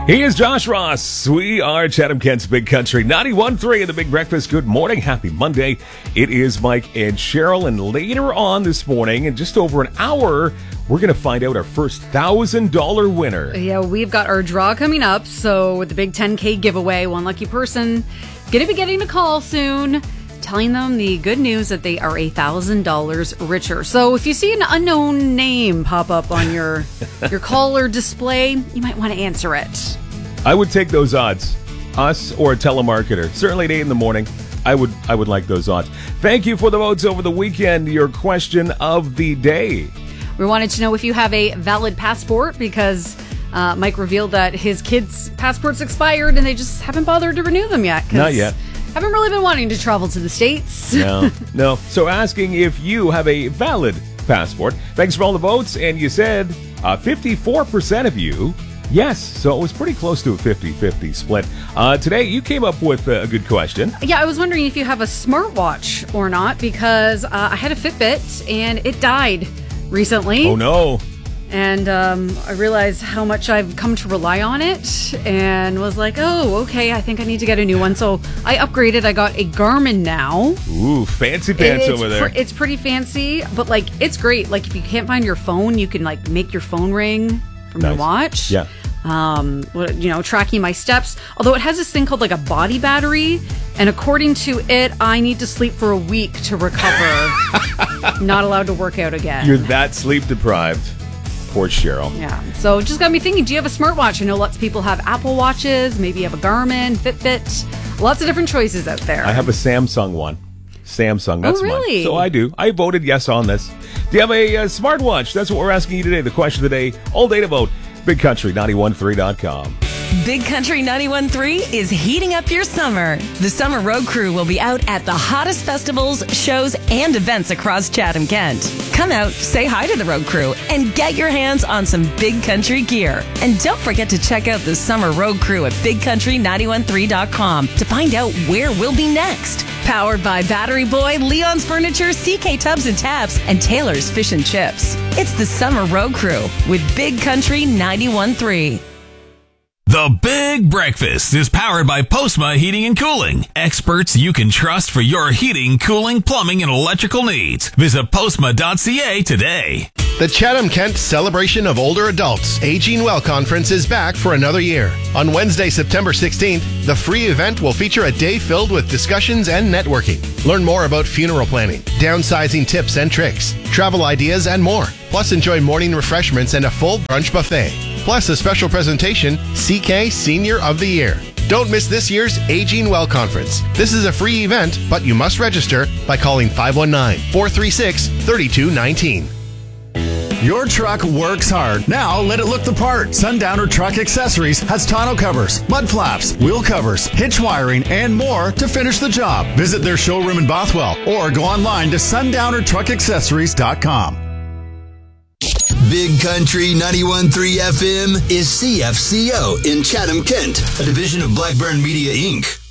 He is Josh Ross. We are Chatham-Kent's Big Country 91.3 in the Big Breakfast. Good morning. Happy Monday. It is Mike and Cheryl. And later on this morning, in just over an hour, we're going to find out our first $1,000 winner. Yeah, we've got our draw coming up. So with the big 10K giveaway, one lucky person going to be getting a call soon, telling them the good news that they are $1,000 richer. So if you see an unknown name pop up on your caller display, you might want to answer it. I would take those odds. Us or a telemarketer. Certainly at 8 in the morning. I would like those odds. Thank you for the votes over the weekend. Your question of the day. We wanted to know if you have a valid passport because Mike revealed that his kids' passports expired and they just haven't bothered to renew them yet. Not yet. Haven't really been wanting to travel to the States. No. So asking if you have a valid passport. Thanks for all the votes. And you said 54% of you, yes. So it was pretty close to a 50-50 split. Today, you came up with a good question. Yeah, I was wondering if you have a smartwatch or not because I had a Fitbit and it died recently. Oh, no. And I realized how much I've come to rely on it and was like, oh, okay, I think I need to get a new one. So I upgraded. I got a Garmin now. Ooh, fancy pants over there. It's pretty fancy, but like it's great. Like if you can't find your phone, you can like make your phone ring from your watch. Yeah. Tracking my steps. Although it has this thing called like a body battery. And according to it, I need to sleep for a week to recover. Not allowed to work out again. You're that sleep deprived. Poor Cheryl. Yeah. So it just got me thinking, do you have a smartwatch? I know lots of people have Apple Watches. Maybe you have a Garmin, Fitbit. Lots of different choices out there. I have a Samsung one. Samsung, that's really? mine. So I do. I voted yes on this. Do you have a smartwatch? That's what we're asking you today. The question of the day, all day to vote. BigCountry913.com. Big Country 91.3 is heating up your summer. The Summer Road Crew will be out at the hottest festivals, shows, and events across Chatham-Kent. Come out, say hi to the Road Crew, and get your hands on some Big Country gear. And don't forget to check out the Summer Road Crew at BigCountry913.com to find out where we'll be next. Powered by Battery Boy, Leon's Furniture, CK Tubs and Taps, and Taylor's Fish and Chips. It's the Summer Road Crew with Big Country 91.3. The Big Breakfast is powered by Postma Heating and Cooling. Experts you can trust for your heating, cooling, plumbing, and electrical needs. Visit postma.ca today. The Chatham-Kent Celebration of Older Adults Aging Well Conference is back for another year. On Wednesday, September 16th, the free event will feature a day filled with discussions and networking. Learn more about funeral planning, downsizing tips and tricks, travel ideas, and more. Plus, enjoy morning refreshments and a full brunch buffet. Plus, a special presentation, CK Senior of the Year. Don't miss this year's Aging Well Conference. This is a free event, but you must register by calling 519-436-3219. Your truck works hard. Now let it look the part. Sundowner Truck Accessories has tonneau covers, mud flaps, wheel covers, hitch wiring, and more to finish the job. Visit their showroom in Bothwell or go online to sundownertruckaccessories.com. Big Country 91.3 FM is CFCO in Chatham-Kent, a division of Blackburn Media, Inc.